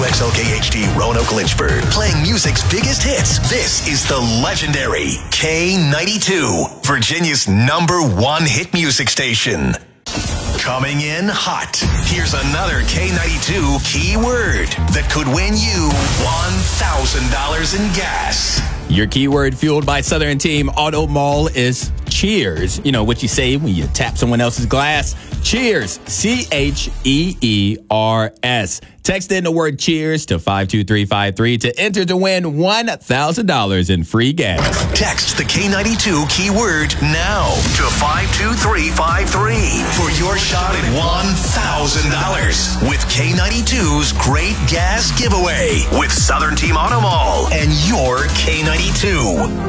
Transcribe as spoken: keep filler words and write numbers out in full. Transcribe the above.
X L K H D Roanoke Lynchburg, playing music's biggest hits. This is the legendary K ninety-two, Virginia's number one hit music station. Coming in hot, here's another K ninety-two keyword that could win you one thousand dollars in gas. Your keyword fueled by Southern Team Auto Mall is cheers. You know what you say when you tap someone else's glass? Cheers. C H E E R S. Text in the word cheers to five two three five three to enter to win one thousand dollars in free gas. Text the K ninety-two keyword now to five two three five three for your shot at one thousand dollars with K ninety-two's great gas giveaway with Southern Team Auto Mall and your K ninety-two.